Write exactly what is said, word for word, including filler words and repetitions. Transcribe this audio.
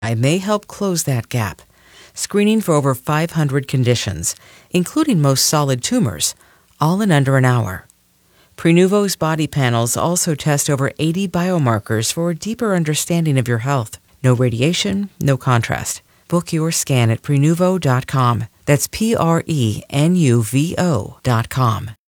I may help close that gap. Screening for over five hundred conditions, including most solid tumors, all in under an hour. Prenuvo's body panels also test over eighty biomarkers for a deeper understanding of your health. No radiation, no contrast. Book your scan at Prenuvo dot com. That's P R E N U V O dot com.